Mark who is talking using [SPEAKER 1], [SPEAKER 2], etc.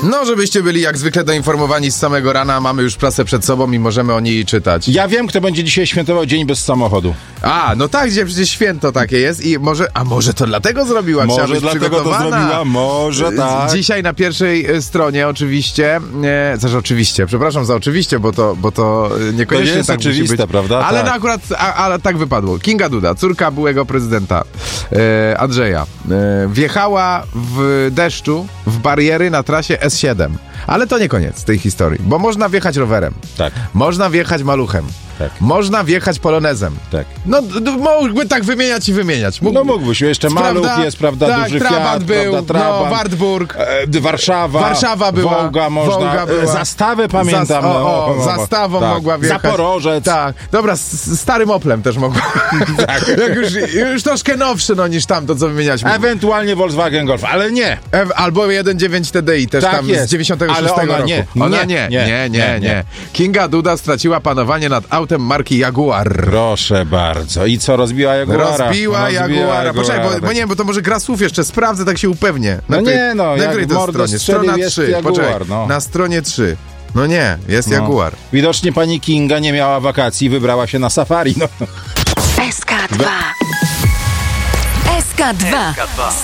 [SPEAKER 1] No, żebyście byli jak zwykle doinformowani z samego rana, mamy już prasę przed sobą i możemy o niej czytać.
[SPEAKER 2] Ja wiem, kto będzie dzisiaj świętował Dzień bez samochodu.
[SPEAKER 1] A, no tak, gdzie przecież święto takie jest i może to dlatego zrobiła, chciała być
[SPEAKER 2] dlatego to
[SPEAKER 1] przygotowana.
[SPEAKER 2] zrobiła, może tak.
[SPEAKER 1] Dzisiaj na pierwszej stronie oczywiście, przepraszam za oczywiście, bo to niekoniecznie
[SPEAKER 2] to jest
[SPEAKER 1] tak
[SPEAKER 2] oczywiste,
[SPEAKER 1] musi być.
[SPEAKER 2] prawda?
[SPEAKER 1] Ale
[SPEAKER 2] tak.
[SPEAKER 1] no akurat, ale tak wypadło. Kinga Duda, córka byłego prezydenta Andrzeja, wjechała w deszczu w bariery na trasie S7. Ale to nie koniec tej historii, bo można wjechać rowerem.
[SPEAKER 2] Tak.
[SPEAKER 1] Można wjechać maluchem.
[SPEAKER 2] Tak.
[SPEAKER 1] Można wjechać polonezem.
[SPEAKER 2] Tak.
[SPEAKER 1] No, mógłby tak wymieniać i wymieniać.
[SPEAKER 2] No mógłbyś, jeszcze Maluch jest, prawda,
[SPEAKER 1] tak,
[SPEAKER 2] duży
[SPEAKER 1] Trabant
[SPEAKER 2] Fiat,
[SPEAKER 1] był,
[SPEAKER 2] prawda, Trabant,
[SPEAKER 1] no, Wartburg.
[SPEAKER 2] Warszawa
[SPEAKER 1] była.
[SPEAKER 2] Wołga można,
[SPEAKER 1] Wołga była.
[SPEAKER 2] Zastawę pamiętam.
[SPEAKER 1] Zastawą
[SPEAKER 2] tak.
[SPEAKER 1] mogła wjechać.
[SPEAKER 2] Zaporożec.
[SPEAKER 1] Tak, dobra, z starym Oplem też mogła. Tak. Jak już troszkę nowszy, no, niż tamto, co wymieniać.
[SPEAKER 2] Ewentualnie Volkswagen Golf, ale nie.
[SPEAKER 1] Albo 1.9 TDI też
[SPEAKER 2] tak
[SPEAKER 1] tam
[SPEAKER 2] jest.
[SPEAKER 1] z 96
[SPEAKER 2] ale ona
[SPEAKER 1] roku.
[SPEAKER 2] Nie.
[SPEAKER 1] Ona nie. Kinga Duda straciła panowanie nad autem marki Jaguar.
[SPEAKER 2] Proszę bardzo. I co, rozbiła Jaguara?
[SPEAKER 1] Rozbiła Jaguara. Poczekaj, bo nie, bo to może gra słów jeszcze sprawdzę, tak się upewnię.
[SPEAKER 2] No nie, no,
[SPEAKER 1] na której to stronie? Strona 3.
[SPEAKER 2] Jaguar,
[SPEAKER 1] Poczekaj,
[SPEAKER 2] no.
[SPEAKER 1] na stronie 3. No nie, jest Jaguar.
[SPEAKER 2] Widocznie pani Kinga nie miała wakacji, wybrała się na safari. No.
[SPEAKER 3] SK2. SK2.